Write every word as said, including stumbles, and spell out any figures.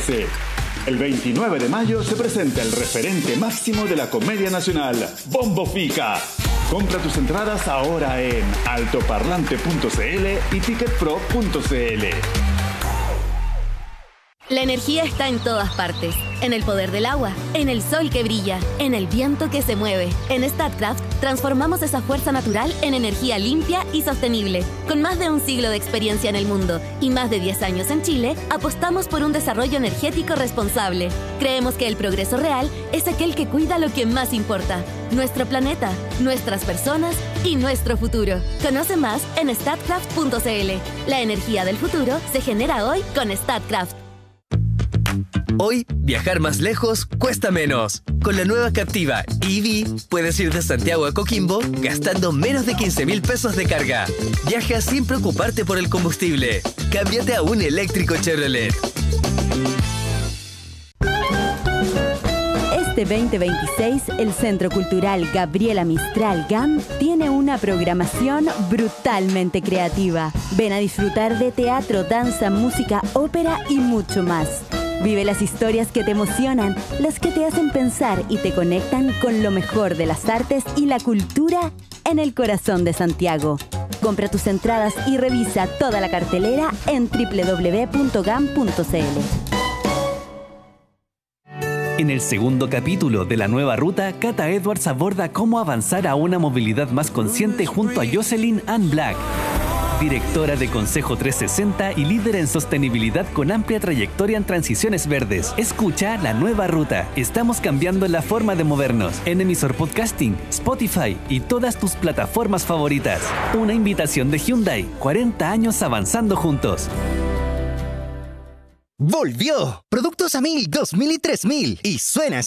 trece. El veintinueve de mayo se presenta el referente máximo de la comedia nacional, Bombo Fica. Compra tus entradas ahora en altoparlante punto cl y ticketpro punto cl. La energía está en todas partes. En el poder del agua, en el sol que brilla, en el viento que se mueve. En Statkraft transformamos esa fuerza natural en energía limpia y sostenible. Con más de un siglo de experiencia en el mundo y más de diez años en Chile, apostamos por un desarrollo energético responsable. Creemos que el progreso real es aquel que cuida lo que más importa: nuestro planeta, nuestras personas y nuestro futuro. Conoce más en statkraft punto cl. La energía del futuro se genera hoy con Statkraft. Hoy, viajar más lejos cuesta menos. Con la nueva Captiva E V, puedes ir de Santiago a Coquimbo gastando menos de quince mil pesos de carga. Viaja sin preocuparte por el combustible. Cámbiate a un eléctrico Chevrolet. Este veinte veintiséis, el Centro Cultural Gabriela Mistral G A M tiene una programación brutalmente creativa. Ven a disfrutar de teatro, danza, música, ópera y mucho más. Vive las historias que te emocionan, las que te hacen pensar y te conectan con lo mejor de las artes y la cultura en el corazón de Santiago. Compra tus entradas y revisa toda la cartelera en doble u doble u doble u punto gam punto cl. En el segundo capítulo de la nueva ruta, Cata Edwards aborda cómo avanzar a una movilidad más consciente junto a Jocelyn Ann Black, directora de Consejo trescientos sesenta y líder en sostenibilidad con amplia trayectoria en transiciones verdes. Escucha La Nueva Ruta. Estamos cambiando la forma de movernos en emisor podcasting, Spotify y todas tus plataformas favoritas. Una invitación de Hyundai. cuarenta años avanzando juntos. ¡Volvió! Productos a mil, dos mil y tres mil. Y suena así.